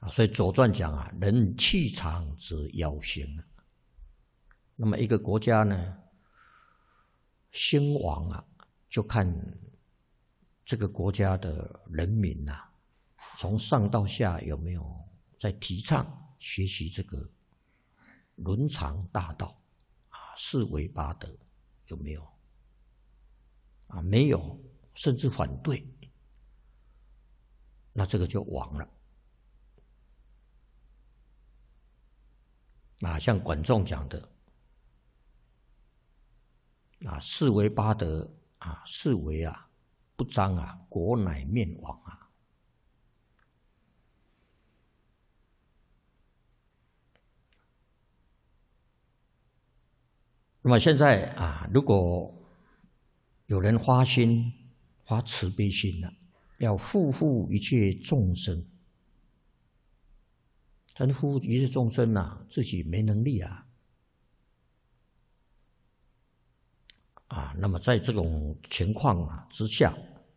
所以《左传》讲啊，人气长则夭兴。那么一个国家呢，兴亡啊，就看这个国家的人民啊，从上到下有没有在提倡学习这个伦常大道啊，四维八德有没有？啊，没有，甚至反对，那这个就亡了。啊，像管仲讲的啊，四维八德啊，四维啊不彰啊，国乃灭亡啊。那么现在啊，如果有人发心、发慈悲心了，要护护一切众生。但是护护一切众生啊，自己没能力啊，那么在这种情况啊之下，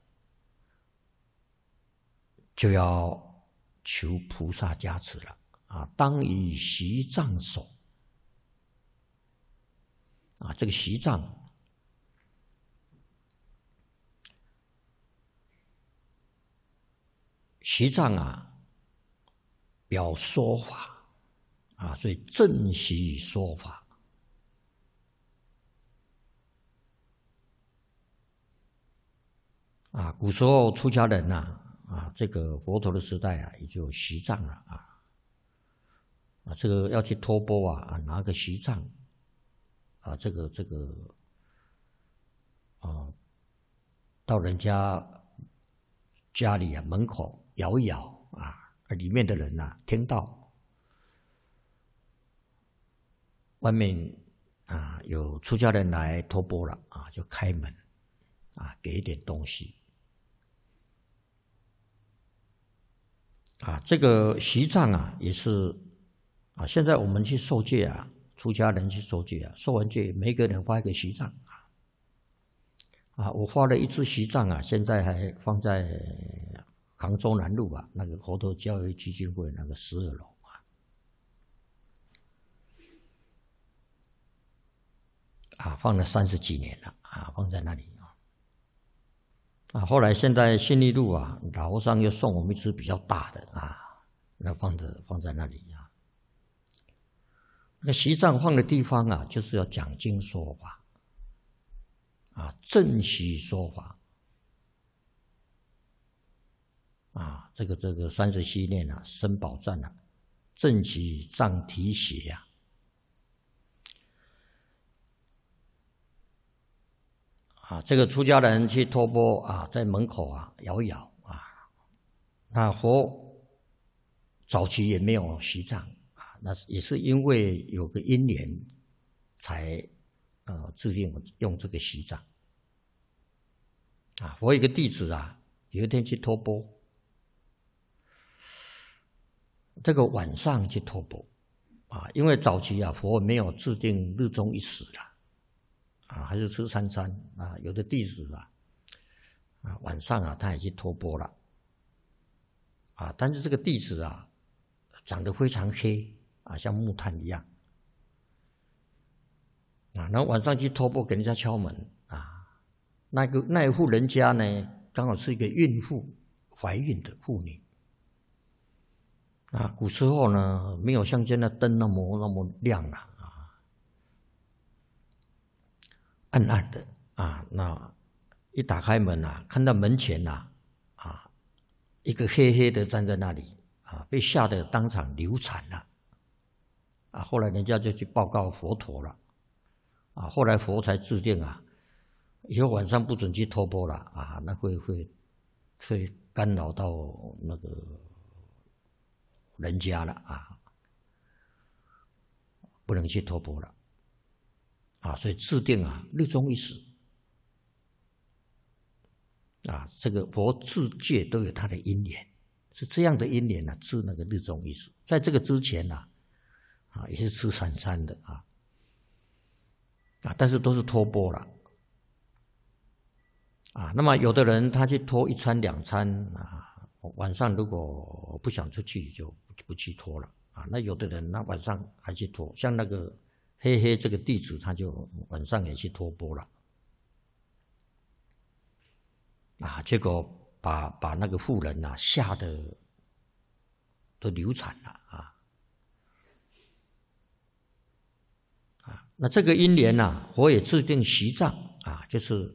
就要求菩萨加持了啊！当以习藏手啊，这个习藏，习藏啊。表说法啊，所以正习说法啊。古时候出家人呐这个佛陀的时代啊，也就习藏了这个要去托钵拿个习藏这个到人家家里门口摇一摇里面的人听到外面有出家人来托钵了就开门给一点东西这个习藏也是现在我们去受戒出家人去受戒受完戒每个人发一个习藏我发了一支习藏现在还放在杭州南路那个佛陀教育基金会那个12楼放了30几年了放在那里后来现在信义路老和尚又送我们一支比较大的那放在那里那习藏放的地方就是要讲经说法正习说法这个37念深宝赞正习藏题写这个出家人去托钵在门口摇一摇那佛早期也没有习藏那也是因为有个因缘才制定用这个习藏佛一个弟子有一天去托钵这个晚上去托钵因为早期佛没有制定日中一时了还是吃3餐有的弟子晚上他也去托钵了但是这个弟子长得非常黑像木炭一样然后晚上去托钵给人家敲门那一户人家呢刚好是一个孕妇怀孕的妇女古时候呢没有像现在灯那么亮暗暗的那一打开门看到门前一个黑黑的站在那里被吓得当场流产了后来人家就去报告佛陀了后来佛才制定以后晚上不准去托钵了那会干扰到那个人家了不能去托钵了所以制定日中一时这个佛制戒都有它的因缘，是这样的因缘制那个日中一时。在这个之前也是吃3餐的但是都是托钵了那么有的人他去托1餐2餐晚上如果不想出去，就不去托了啊。那有的人那晚上还去托，像那个黑黑这个弟子，他就晚上也去托钵了啊。结果把那个妇人吓得都流产了啊。那这个因缘佛也制定习藏啊，就是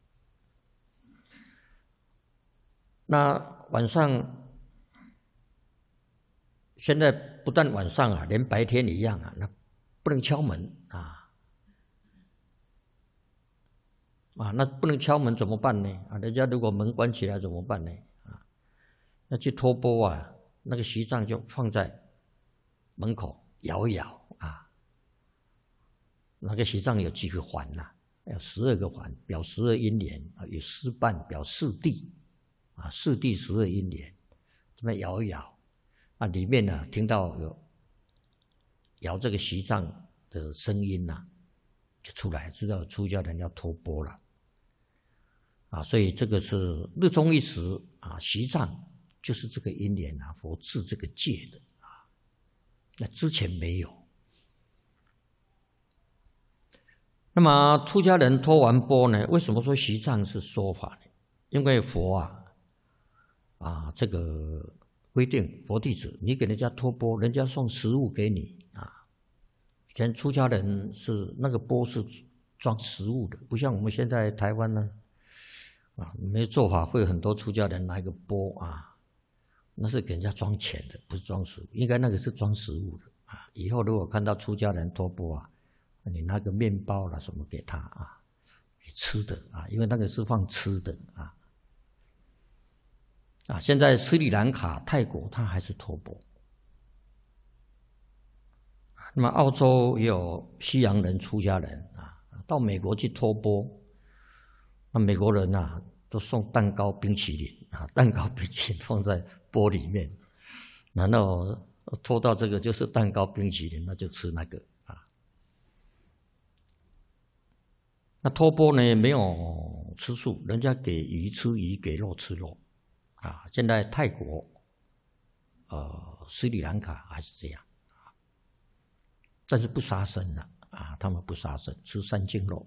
那晚上，现在不但晚上连白天一样那不能敲门那不能敲门怎么办呢？人家如果门关起来怎么办呢？那去托钵那个席杖就放在门口摇一摇那个席杖有几个环有12个环，表12因缘有4瓣表4谛4谛12因缘，这么摇一摇里面听到有摇这个席杖的声音就出来，知道出家人要托钵了所以这个是日中一时席杖就是这个因缘佛制这个戒的那之前没有。那么出家人托完钵呢，为什么说席杖是说法呢？因为佛这个规定佛弟子，你给人家托钵，人家送食物给你以前出家人是那个钵是装食物的，不像我们现在台湾呢没做法会很多出家人拿一个钵那是给人家装钱的，不是装食物，应该那个是装食物的以后如果看到出家人托钵你拿个面包啦什么给他给吃的因为那个是放吃的现在斯里兰卡、泰国他还是托钵。那么澳洲也有西洋人出家人到美国去托钵，那美国人都送蛋糕、冰淇淋蛋糕、冰淇淋放在钵里面，然后托到这个就是蛋糕、冰淇淋，那就吃那个那托钵呢没有吃素，人家给鱼吃鱼，给肉吃肉现在泰国、斯里兰卡还是这样但是不杀生了他们不杀生，吃三净肉。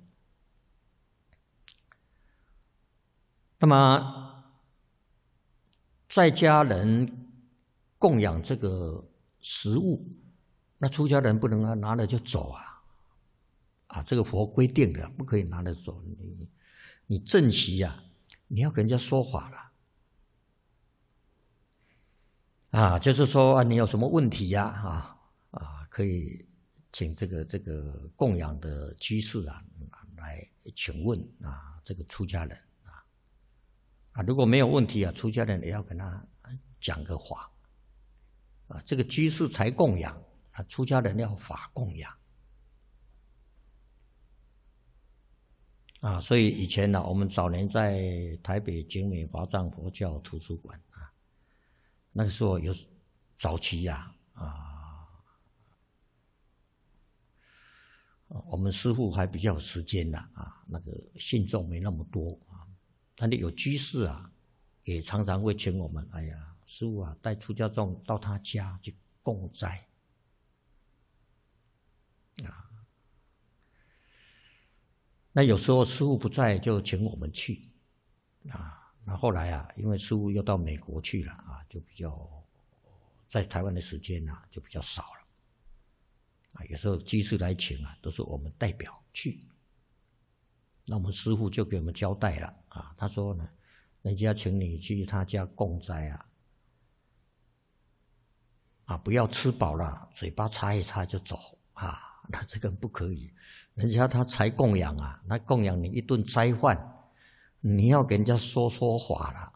那么在家人供养这个食物，那出家人不能拿了就走这个佛规定的，不可以拿了走。你正席你要跟人家说法了就是说你有什么问题可以请这个供养的居士来请问这个出家人如果没有问题出家人也要跟他讲个法这个居士才供养出家人要法供养所以以前我们早年在台北景美华藏佛教图书馆那个时候有早期我们师父还比较有时间那个信众没那么多那里有居士也常常会请我们，哎呀，师父带出家众到他家去供斋那有时候师父不在，就请我们去那后来因为师父又到美国去了就比较在台湾的时间就比较少了有时候居士来请都是我们代表去，那我们师父就给我们交代了他说呢，人家请你去他家供斋不要吃饱了嘴巴擦一擦就走那这个不可以，人家他才供养那供养你一顿斋饭，你要给人家说法了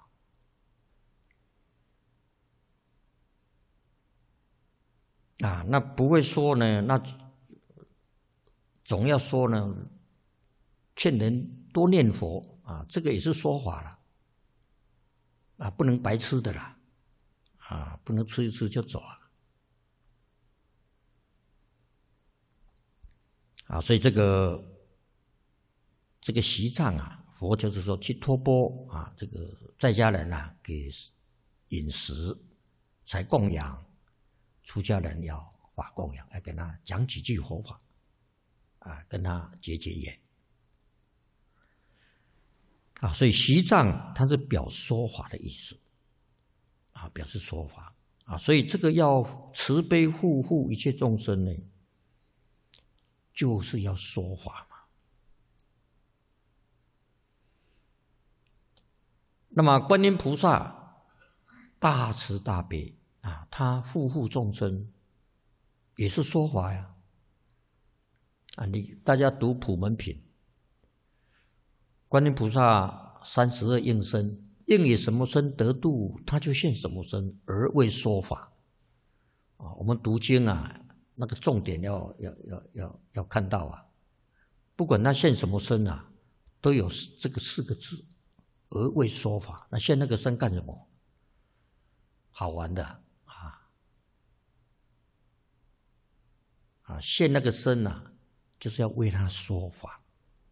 那不会说呢，那总要说呢，劝人多念佛这个也是说法了不能白吃的啦不能吃一吃就走所以这个席藏佛就是说去托钵这个在家人给饮食才供养，出家人要法供养，要跟他讲几句佛法，跟他结缘。所以习藏它是表说法的意思，表示说法所以这个要慈悲护一切众生呢，就是要说法嘛。那么观音菩萨大慈大悲他护众生，也是说法呀。大家读普门品，观音菩萨32应身，应以什么身得度，他就现什么身而为说法。我们读经那个重点要看到不管他现什么身都有这个4个字，而为说法。那现那个身干什么？好玩的现那个身就是要为他说法。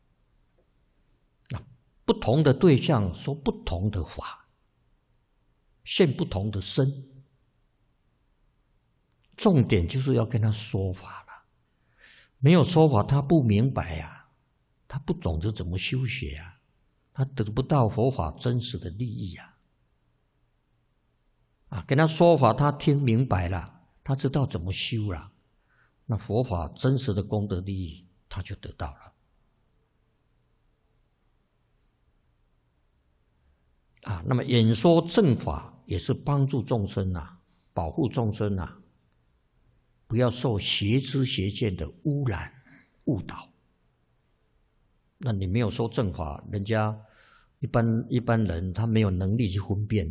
不同的对象说不同的法，现不同的身，重点就是要跟他说法了。没有说法，他不明白他不懂得怎么修学他得不到佛法真实的利益跟他说法，他听明白了，他知道怎么修了，那佛法真实的功德利益他就得到了。那么演说正法也是帮助众生保护众生不要受邪知邪见的污染误导。那你没有说正法，人家一般人他没有能力去分辨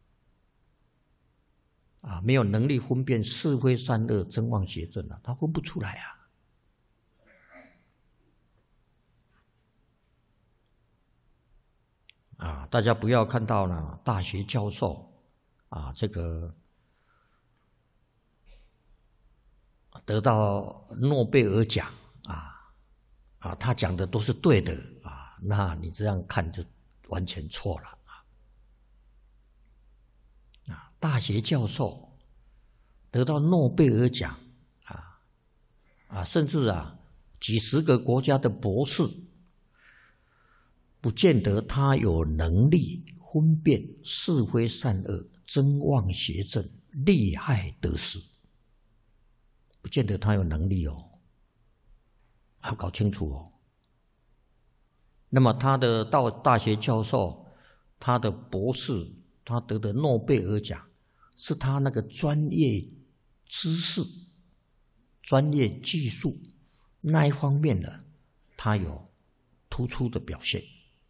没有能力分辨是非善恶真妄邪正他分不出来大家不要看到大学教授这个得到诺贝尔奖他讲的都是对的那你这样看就完全错了大学教授得到诺贝尔奖甚至几十个国家的博士，不见得他有能力分辨是非善恶真妄邪正利害得失，不见得他有能力要搞清楚那么他的到大学教授，他的博士，他得的诺贝尔奖，是他那个专业知识、专业技术那一方面的，他有突出的表现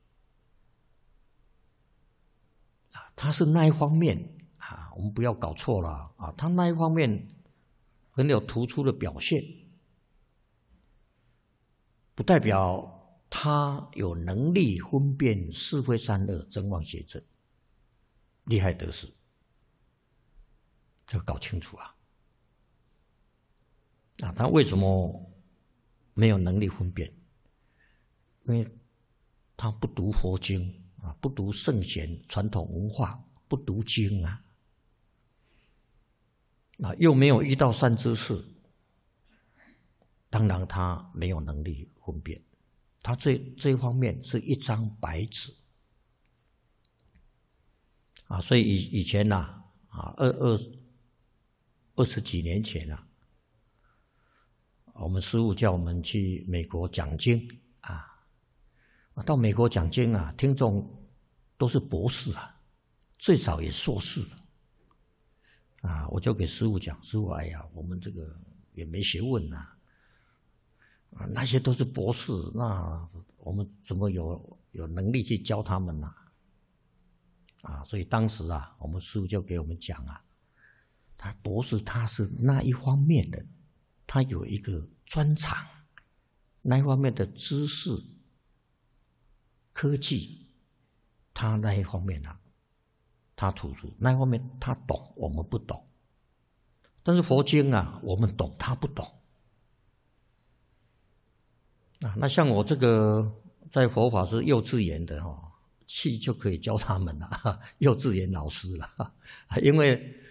他是那一方面我们不要搞错了他那一方面很有突出的表现，不代表他有能力分辨是非善恶真妄邪正利害得失，要搞清楚他为什么没有能力分辨？因为他不读佛经不读圣贤传统文化，不读经又没有遇到善知识，当然他没有能力分辨。他这一方面是一张白纸所以以前20几年前我们师父叫我们去美国讲经到美国讲经听众都是博士最少也硕士我就给师父讲，师父哎呀，我们这个也没学问那些都是博士，那我们怎么有能力去教他们所以当时我们师父就给我们讲他博士他是那一方面的，他有一个专长，那一方面的知识科技，他那一方面他突出，那一方面他懂，我们不懂。但是佛经我们懂，他不懂那像我这个在佛法是幼稚园的去就可以教他们了，幼稚园老师了，因为